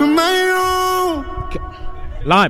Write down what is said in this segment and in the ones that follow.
Live.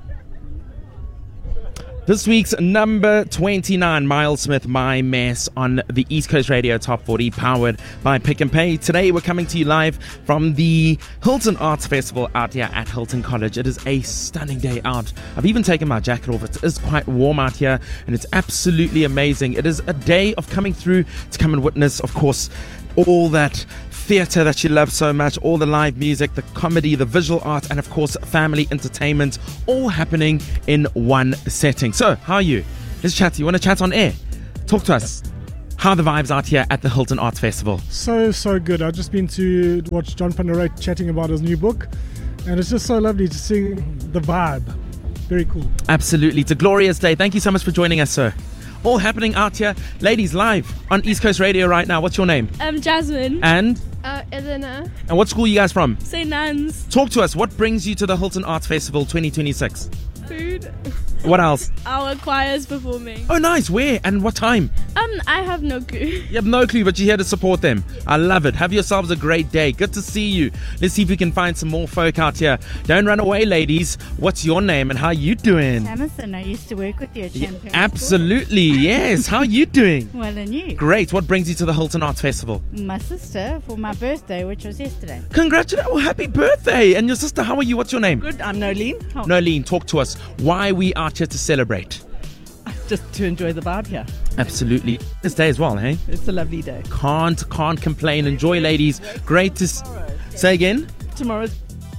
This week's number 29, Miles Smith, My Mess, on the East Coast Radio Top 40, powered by Pick and Pay. Today we're coming to you live from the Hilton Arts Festival out here at Hilton College. It is a stunning day out. I've even taken my jacket off. It is quite warm out here and it's absolutely amazing. It is a day of coming through to come and witness, of course, all that theatre that you love so much, all the live music, the comedy, the visual art, and of course family entertainment, all happening in one setting. So, how are you? Let's chat. You want to chat on air? Talk to us. How are the vibes out here at the Hilton Arts Festival? So good. I've just been to watch John van der Ruyt chatting about his new book, and it's just so lovely to see the vibe. Very cool. Absolutely. It's a glorious day. Thank you so much for joining us, sir. All happening out here. Ladies, live on East Coast Radio right now. What's your name? Jasmine. And? Elena. And what school are you guys from? St. Nan's. Talk to us. What brings you to the Hilton Arts Festival 2026? Food. What else? Our choir's performing. Oh, nice. Where and what time? I have no clue. You have no clue, but you're here to support them. I love it. Have yourselves a great day. Good to see you. Let's see if we can find some more folk out here. Don't run away, ladies. What's your name and how you doing? Amazon, I used to work with you at Champagne. Absolutely, yes. How are you doing? Well, and you? Great. What brings you to the Hilton Arts Festival? My sister for my birthday, which was yesterday. Congratulations. Well, happy birthday. And your sister, how are you? What's your name? Good, I'm Nolene. Nolene, talk to us. Why are we out here to celebrate? Just to enjoy the vibe here. Absolutely. This day as well, hey? It's a lovely day. Can't complain. Enjoy, ladies. Great to say again. Tomorrow's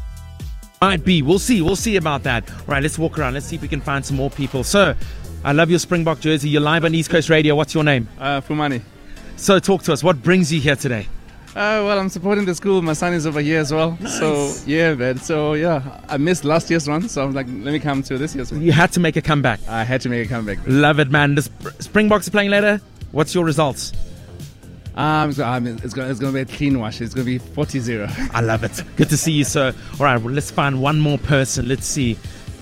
might be. We'll see about that. All right, let's walk around. Let's see if we can find some more people. So, I love your Springbok jersey. You're live on East Coast Radio. What's your name? Fumani. So, talk to us. What brings you here today? Well, I'm supporting the school. My son is over here as well. Nice. So, yeah, man. So, yeah, I missed last year's run. So, I'm like, let me come to this year's one. You had to make a comeback. I had to make a comeback. Love it, man. The Springboks are playing later. What's your results? It's going to be a clean wash. It's going to be 40-0. I love it. Good to see you, sir. All right, well, let's find one more person. Let's see.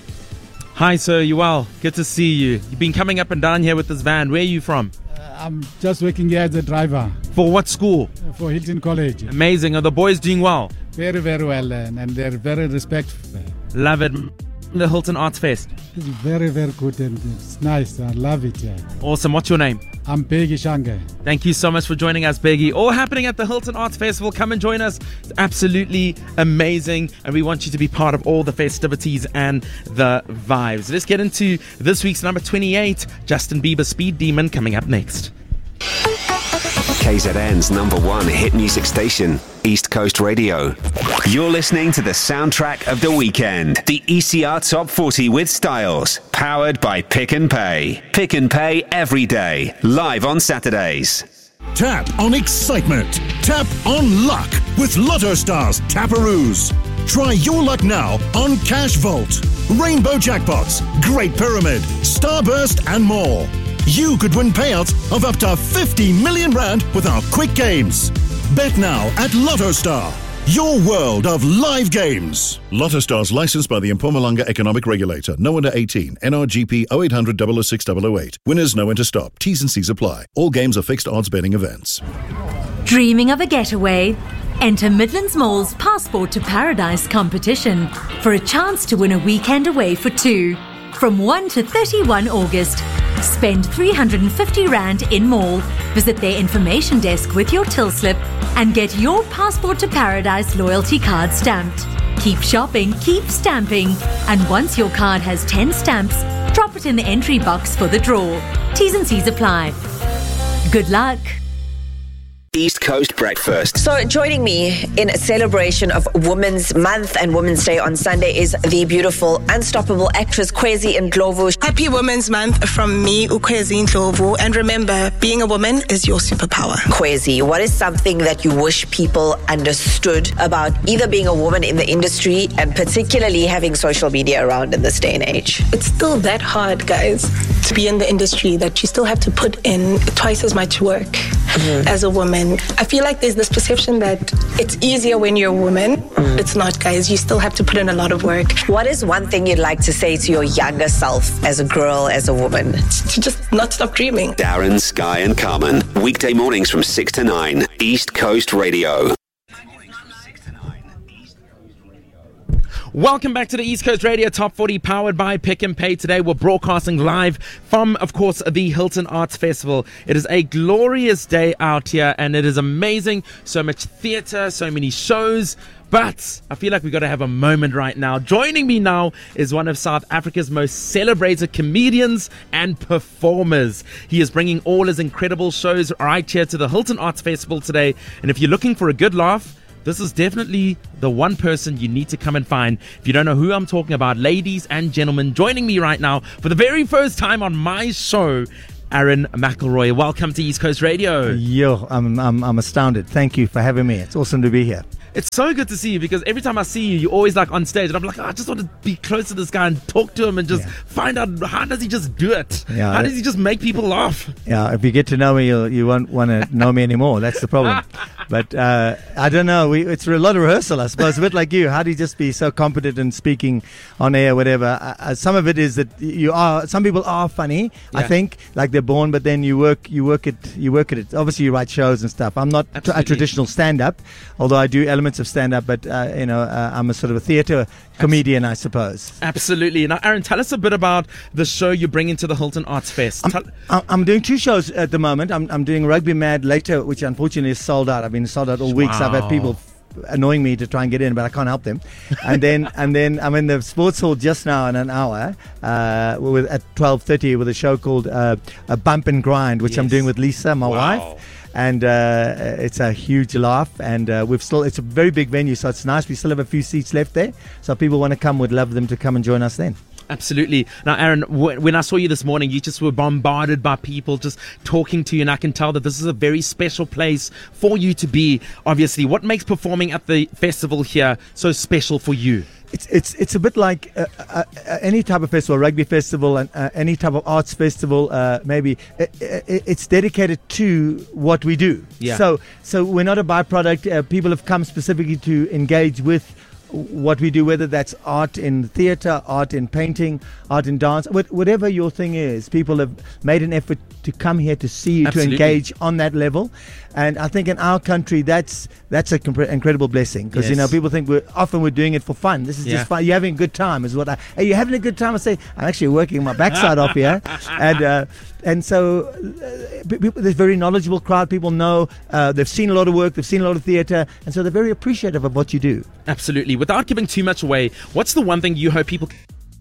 Hi, sir. You well? Good to see you. You've been coming up and down here with this van. Where are you from? I'm just working here as a driver. For what school? For Hilton College. Amazing. Are the boys doing well? Very, very well. And they're very respectful. Love it. The Hilton Arts Fest. It's very, very good and it's nice. I love it. Yeah. Awesome. What's your name? I'm Peggy Shange. Thank you so much for joining us, Peggy. All happening at the Hilton Arts Festival. Come and join us. It's absolutely amazing. And we want you to be part of all the festivities and the vibes. Let's get into this week's number 28, Justin Bieber, Speed Demon, coming up next. KZN's number one hit music station, East Coast Radio. You're listening to the soundtrack of the weekend, the ECR Top 40 with Styles, powered by Pick and Pay. Pick and Pay every day, live on Saturdays. Tap on excitement. Tap on luck with Lotto Stars Taparoos. Try your luck now on Cash Vault, Rainbow Jackpots, Great Pyramid, Starburst and more. You could win payouts of up to 50 million rand with our quick games. Bet now at Lotto Star, your world of live games. Lotto Stars licensed by the Mpumalanga Economic Regulator. No under 18. NRGP 0800 006 008. Winners know when to stop. T's and C's apply. All games are fixed odds betting events. Dreaming of a getaway? Enter Midlands Mall's Passport to Paradise competition for a chance to win a weekend away for two. From 1 to 31 August. Spend 350 Rand in mall, visit their information desk with your till slip and get your Passport to Paradise loyalty card stamped. Keep shopping, keep stamping, and once your card has 10 stamps, drop it in the entry box for the draw. T's and C's apply. Good luck. East Coast Breakfast. So joining me in a celebration of Women's Month and Women's Day on Sunday is the beautiful, unstoppable actress Kwezi Ndlovu. Happy Women's Month from me, Kwezi Ndlovu. And remember, being a woman is your superpower. Kwezi, what is something that you wish people understood about either being a woman in the industry and particularly having social media around in this day and age? It's still that hard, guys, to be in the industry that you still have to put in twice as much work as a woman. I feel like there's this perception that it's easier when you're a woman. It's not, guys. You still have to put in a lot of work. What is one thing you'd like to say to your younger self as a girl, as a woman? To just not stop dreaming. Darren, Sky and Carmen. Weekday mornings from 6 to 9. East Coast Radio. Welcome back to the East Coast Radio Top 40 powered by Pick and Pay. Today we're broadcasting live from, of course, the Hilton Arts Festival. It is a glorious day out here and it is amazing. So much theatre, so many shows. But I feel like we've got to have a moment right now. Joining me now is one of South Africa's most celebrated comedians and performers. He is bringing all his incredible shows right here to the Hilton Arts Festival today. And if you're looking for a good laugh, this is definitely the one person you need to come and find. If you don't know who I'm talking about, ladies and gentlemen, joining me right now for the very first time on my show, Aaron McElroy. Welcome to East Coast Radio. Yo, I'm astounded. Thank you for having me. It's awesome to be here. It's so good to see you because every time I see you, you're always like on stage and I'm like, I just want to be close to this guy and talk to him and just find out how does he just do it? Yeah, how does he just make people laugh? Yeah, if you get to know me, you won't want to know me anymore. That's the problem. But I don't know. It's a lot of rehearsal, I suppose. A bit like you. How do you just be so competent in speaking on air, whatever? Some of it is that some people are funny, I think, like they're born, but then you work at it. Obviously, you write shows and stuff. I'm not a traditional stand-up, although I do elements of stand-up, but I'm a sort of a theatre comedian, I suppose. Absolutely. Now, Aaron, tell us a bit about the show you bring into the Hilton Arts Fest. I'm doing two shows at the moment. I'm doing Rugby Mad later, which unfortunately is sold out. I've been sold out all week, so I've had people annoying me to try and get in, but I can't help them. And then I'm in the sports hall just now in an hour at 12:30 with a show called A Bump and Grind, which I'm doing with Lisa, my wife. And it's a huge laugh, and it's a very big venue, so it's nice. We still have a few seats left there, so if people want to come, we'd love them to come and join us then. Absolutely. Now, Aaron, when I saw you this morning, you just were bombarded by people just talking to you, and I can tell that this is a very special place for you to be. Obviously, what makes performing at the festival here so special for you? It's a bit like any type of festival, rugby festival, and any type of arts festival. Maybe it's dedicated to what we do. Yeah. So we're not a byproduct. People have come specifically to engage with what we do, whether that's art in theatre, art in painting, art in dance, whatever your thing is. People have made an effort to come here to see you, to engage on that level. And I think in our country, that's an incredible blessing, because people think we're doing it for fun. This is just fun. You're having a good time, is what are you having a good time? I say, I'm actually working my backside off here, and so there's a very knowledgeable crowd. People know they've seen a lot of work, they've seen a lot of theatre, and so they're very appreciative of what you do. Absolutely. Without giving too much away, what's the one thing you hope people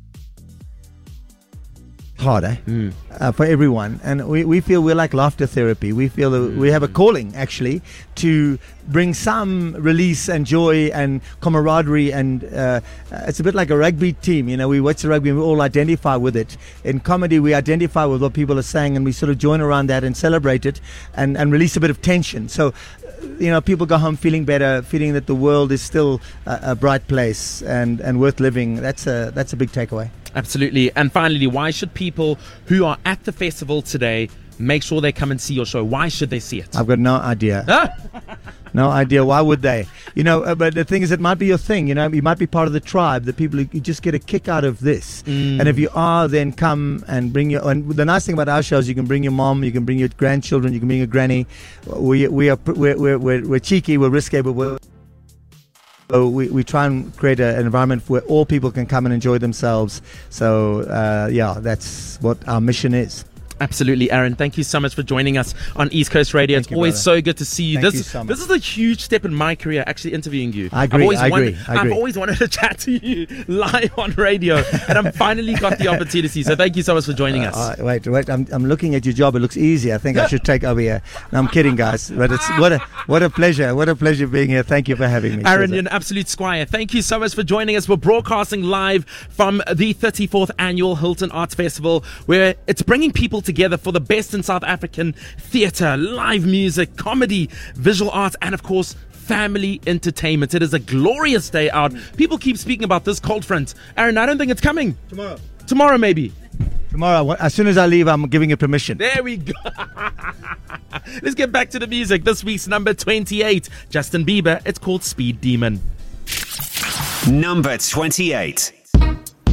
harder for everyone, and we feel we're like laughter therapy. We feel that we have a calling actually to bring some release and joy and camaraderie, and it's a bit like a rugby team. We watch the rugby and we all identify with it. In comedy, we identify with what people are saying, and we sort of join around that and celebrate it and release a bit of tension. So people go home feeling better, feeling that the world is still a bright place and worth living. That's a big takeaway. Absolutely. And finally, why should people who are at the festival today make sure they come and see your show? Why should they see it? I've got no idea. No idea. Why would they? But the thing is, it might be your thing. You might be part of the tribe. The people who just get a kick out of this. And if you are, then come and bring your. And the nice thing about our shows, you can bring your mom, you can bring your grandchildren, you can bring your granny. We're cheeky, we're risque, but we try and create an environment where all people can come and enjoy themselves. So that's what our mission is. Absolutely, Aaron. Thank you so much for joining us on East Coast Radio. It's always so good to see you. This is a huge step in my career, actually interviewing you. I agree. I've always wanted to chat to you live on radio, and I've finally got the opportunity. So thank you so much for joining us. Wait. I'm looking at your job. It looks easy. I think I should take over here. No, I'm kidding, guys. But it's what a pleasure. What a pleasure being here. Thank you for having me. Aaron, you're an absolute squire. Thank you so much for joining us. We're broadcasting live from the 34th Annual Hilton Arts Festival, where it's bringing people together for the best in South African theatre, live music, comedy, visual arts, and of course, family entertainment. It is a glorious day out. People keep speaking about this cold front. Aaron, I don't think it's coming. Tomorrow, maybe. Tomorrow, as soon as I leave, I'm giving you permission. There we go. Let's get back to the music. This week's number 28, Justin Bieber. It's called Speed Demon. Number 28.